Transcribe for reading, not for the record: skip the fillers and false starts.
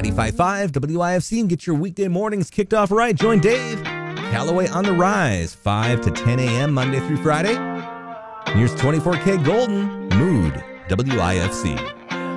95.5 WIFC and get your weekday mornings kicked off right. Join Dave Calloway on the Rise, 5 to 10 a.m. Monday through Friday. Here's 24K Golden, Mood, WIFC.